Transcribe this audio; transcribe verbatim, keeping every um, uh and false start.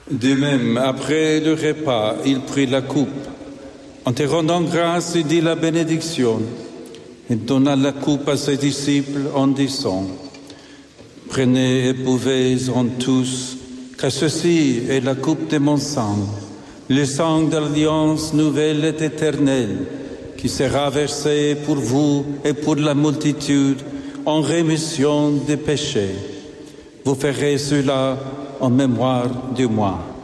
De même, après le repas, il prit la coupe. En te rendant grâce, il dit la bénédiction et donna la coupe à ses disciples en disant: Prenez et buvez-en tous, car ceci est la coupe de mon sang, le sang de l'alliance nouvelle et éternelle, qui sera versé pour vous et pour la multitude en rémission des péchés. Vous ferez cela en mémoire de moi.